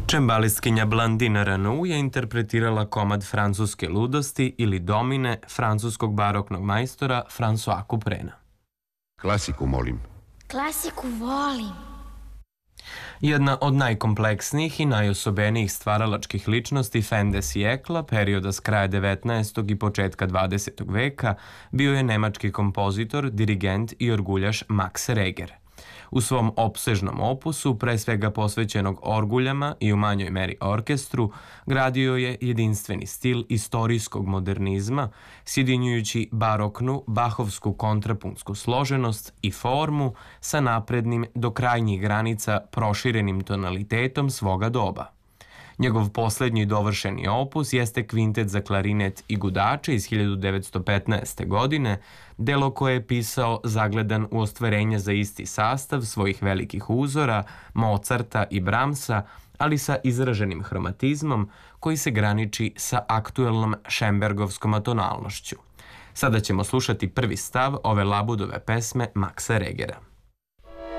Čembalistkinja Blandine Renaud je interpretirala komad francuske ludosti ili domine francuskog baroknog majstora François Couperena. Klasiku molim. Klasiku volim. Jedna od najkompleksnijih i najosobenijih stvaralačkih ličnosti fin de siècle, perioda s kraja 19. i početka 20. veka, bio je nemački kompozitor, dirigent i orguljaš Max Reger. U svom opsežnom opusu, pre svega posvećenog orguljama i u manjoj meri orkestru, gradio je jedinstveni stil istorijskog modernizma, sjedinjujući baroknu, bahovsku kontrapuntsku složenost i formu sa naprednim do krajnjih granica proširenim tonalitetom svoga doba. Njegov poslednji dovršeni opus jeste kvintet za klarinet i gudače iz 1915. godine, delo koje je pisao zagledan u ostvarenje za isti sastav svojih velikih uzora, Mozarta i Brahmsa, ali sa izraženim hromatizmom koji se graniči sa aktuelnom šembergovskom atonalnošću. Sada ćemo slušati prvi stav ove Labudove pesme Maxa Regera.